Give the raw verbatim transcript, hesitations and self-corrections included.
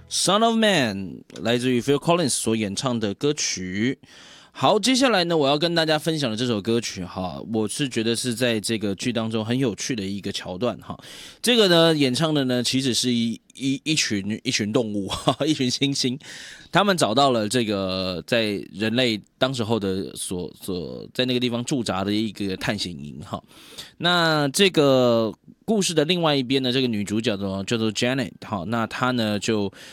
Son of Man 来自于 Phil Collins 所演唱的歌曲。好，接下来呢，我要跟大家分享的这首歌曲哈，我是觉得是在这个剧当中很有趣的一个桥段哈。这个呢，演唱的呢，其实是一一一群一群动物，哈，一群猩猩，他们找到了这个在人类当时候的所所在那个地方驻扎的一个探险营哈。那这个故事的另外一边呢，这个女主角呢叫做 Janet 哈，那她呢就